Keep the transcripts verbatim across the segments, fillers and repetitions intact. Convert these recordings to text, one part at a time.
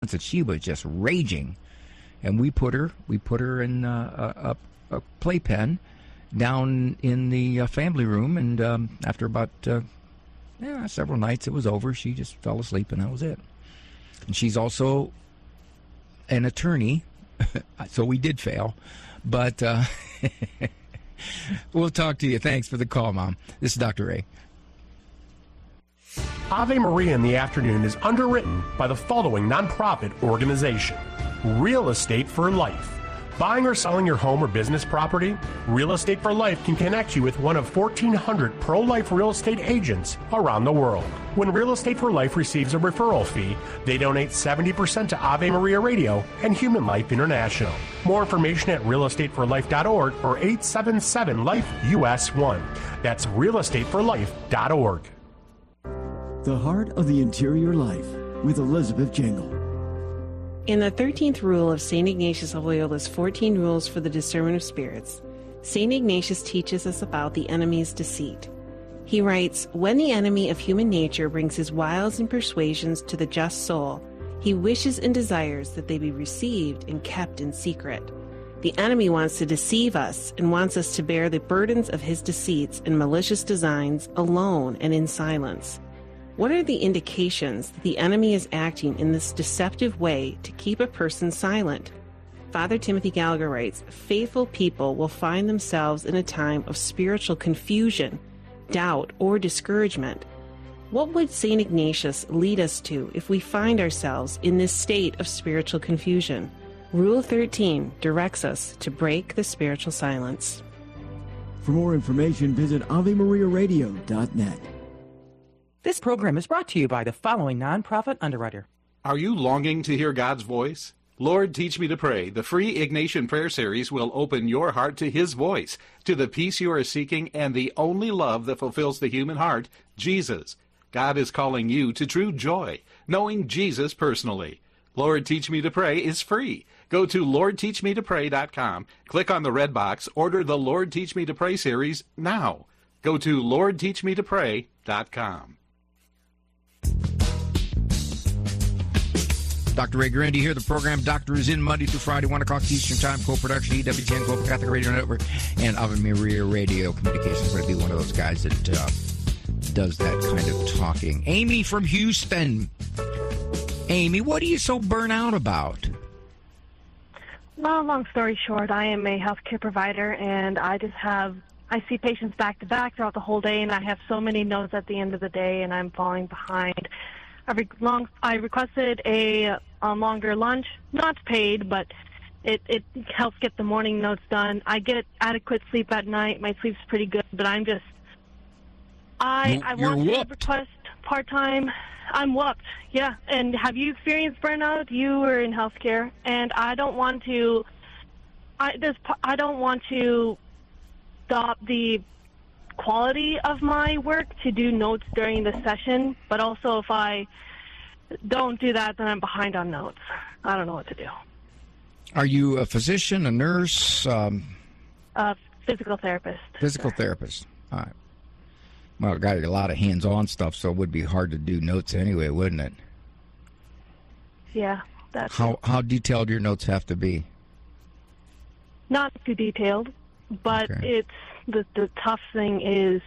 that she was just raging. And we put her, we put her in uh, a, a playpen down in the uh, family room, and um, after about uh, yeah, several nights, it was over. She just fell asleep, and that was it. And she's also an attorney, so we did fail. But uh, we'll talk to you. Thanks for the call, Mom. This is Doctor Ray. Ave Maria in the Afternoon is underwritten by the following nonprofit organization: Real Estate for Life. Buying or selling your home or business property? Real Estate for Life can connect you with one of fourteen hundred pro-life real estate agents around the world. When Real Estate for Life receives a referral fee, they donate seventy percent to Ave Maria Radio and Human Life International. More information at real estate for life dot org or eight seven seven life U S one. That's real estate for life dot org. The Heart of the Interior Life with Elizabeth Jangle. In the thirteenth rule of Saint Ignatius of Loyola's fourteen Rules for the Discernment of Spirits, Saint Ignatius teaches us about the enemy's deceit. He writes, "When the enemy of human nature brings his wiles and persuasions to the just soul, he wishes and desires that they be received and kept in secret. The enemy wants to deceive us and wants us to bear the burdens of his deceits and malicious designs alone and in silence. What are the indications that the enemy is acting in this deceptive way to keep a person silent?" Father Timothy Gallagher writes, "Faithful people will find themselves in a time of spiritual confusion, doubt, or discouragement. What would Saint Ignatius lead us to if we find ourselves in this state of spiritual confusion? Rule thirteen directs us to break the spiritual silence." For more information, visit ave maria radio dot net. This program is brought to you by the following nonprofit underwriter. Are you longing to hear God's voice? Lord, Teach Me to Pray, the free Ignatian prayer series, will open your heart to His voice, to the peace you are seeking, and the only love that fulfills the human heart, Jesus. God is calling you to true joy, knowing Jesus personally. Lord, Teach Me to Pray is free. Go to lord teach me to pray dot com, click on the red box, order the Lord Teach Me to Pray series now. Go to lord teach me to pray dot com. Doctor Ray Guarendi here. The program Doctor is in Monday through Friday, one o'clock Eastern Time. Co-production, E W T N Global Catholic Radio Network, and Ave Maria Radio Communications. I'm going to be one of those guys that uh, does that kind of talking. Amy from Houston. Amy, what are you so burnt out about? Well, long story short, I am a healthcare provider, and I just have, I see patients back to back throughout the whole day, and I have so many notes at the end of the day, and I'm falling behind. I, re- long, I requested a, a longer lunch, not paid, but it, it helps get the morning notes done. I get adequate sleep at night. My sleep's pretty good, but I'm just, I, I want to request part-time. I'm whooped, yeah. And have you experienced burnout? You were in healthcare, and I don't want to, I, this, I don't want to stop the quality of my work to do notes during the session, but also if I don't do that, then I'm behind on notes. I don't know what to do. Are you a physician, a nurse? Um, a physical therapist. Physical therapist. All right. Well, I got a lot of hands-on stuff, so it would be hard to do notes anyway, wouldn't it? Yeah, that's how it. How detailed your notes have to be? Not too detailed, but okay. it's the the tough thing is,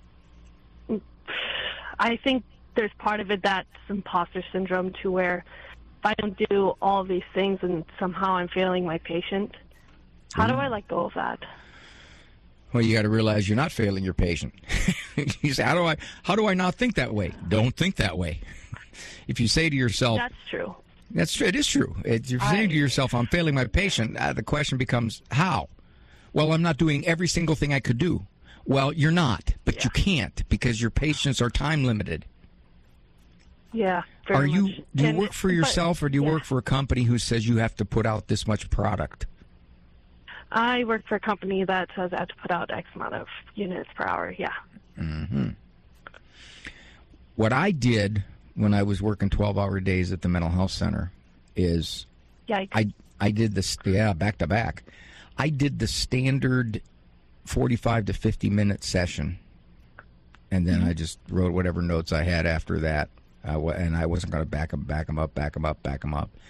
I think there's part of it that's imposter syndrome, to where if I don't do all these things and somehow I'm failing my patient, how do I let go of that? Well, you got to realize you're not failing your patient. You say, how do I how do I not think that way? Don't think that way. If you say to yourself, that's true. That's true. It is true. If you're saying to yourself, I'm failing my patient, uh, the question becomes, how? Well, I'm not doing every single thing I could do. Well, you're not, but yeah. you can't, because your patients are time limited. Yeah. Very are you? Much. Do you and, work for yourself, but, or do you yeah. work for a company who says you have to put out this much product? I work for a company that says I have to put out X amount of units per hour, yeah. Mm-hmm. What I did when I was working twelve-hour days at the mental health center is Yikes. I I did this, yeah, back-to-back. I did the standard forty-five to fifty-minute session, and then mm-hmm. I just wrote whatever notes I had after that, uh, and I wasn't going to back them, back them up, back them up, back them up.